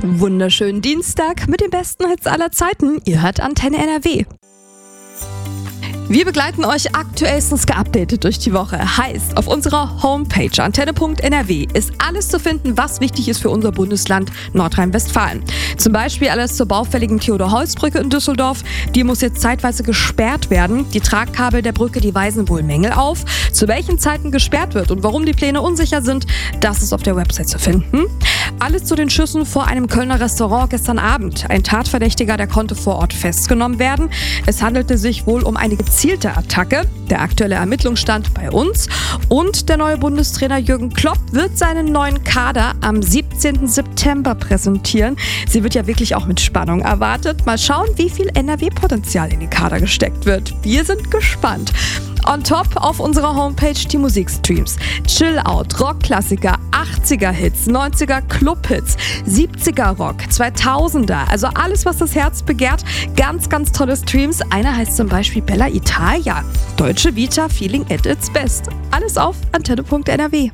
Wunderschönen Dienstag mit den besten Hits aller Zeiten. Ihr hört Antenne NRW. Wir begleiten euch aktuellstens geupdatet durch die Woche. Heißt, auf unserer Homepage antenne.nrw ist alles zu finden, was wichtig ist für unser Bundesland Nordrhein-Westfalen. Zum Beispiel alles zur baufälligen Theodor-Heuss-Brücke in Düsseldorf. Die muss jetzt zeitweise gesperrt werden. Die Tragkabel der Brücke, die weisen wohl Mängel auf. Zu welchen Zeiten gesperrt wird und warum die Pläne unsicher sind, das ist auf der Website zu finden. Alles zu den Schüssen vor einem Kölner Restaurant gestern Abend. Ein Tatverdächtiger, der konnte vor Ort festgenommen werden. Es handelte sich wohl um eine gezielte Attacke. Der aktuelle Ermittlungsstand bei uns. Und der neue Bundestrainer Jürgen Klopp wird seinen neuen Kader am 17. September präsentieren. Sie wird ja wirklich auch mit Spannung erwartet. Mal schauen, wie viel NRW-Potenzial in den Kader gesteckt wird. Wir sind gespannt. On top auf unserer Homepage die Musikstreams. Chill-Out, Rockklassiker, 80er-Hits, 90er-Club-Hits, 70er-Rock, 2000er. Also alles, was das Herz begehrt. Ganz, ganz tolle Streams. Einer heißt zum Beispiel Bella Italia. Deutsche Vita, Feeling at its best. Alles auf antenne.nrw.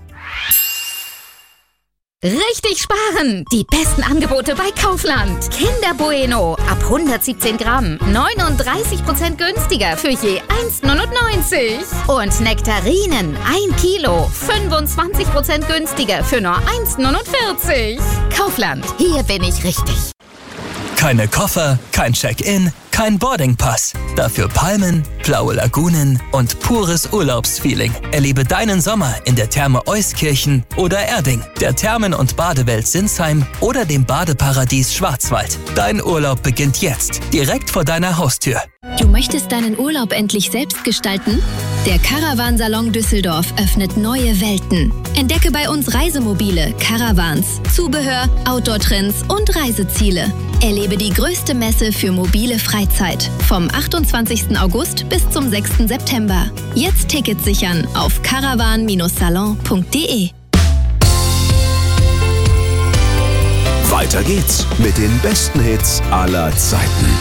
Richtig sparen! Die besten Angebote bei Kaufland. Kinder Bueno ab 117 Gramm 39% günstiger für je 1,99. Und Nektarinen 1 Kilo 25% günstiger für nur 1,49. Kaufland, hier bin ich richtig. Keine Koffer, kein Check-in, kein Boardingpass. Dafür Palmen, blaue Lagunen und pures Urlaubsfeeling. Erlebe deinen Sommer in der Therme Euskirchen oder Erding, der Thermen- und Badewelt Sinsheim oder dem Badeparadies Schwarzwald. Dein Urlaub beginnt jetzt, direkt vor deiner Haustür. Du möchtest deinen Urlaub endlich selbst gestalten? Der Caravansalon Düsseldorf öffnet neue Welten. Entdecke bei uns Reisemobile, Caravans, Zubehör, Outdoor-Trends und Reiseziele. Erlebe die größte Messe für mobile Freizeit vom 28. August bis zum 6. September. Jetzt Tickets sichern auf caravan-salon.de. Weiter geht's mit den besten Hits aller Zeiten.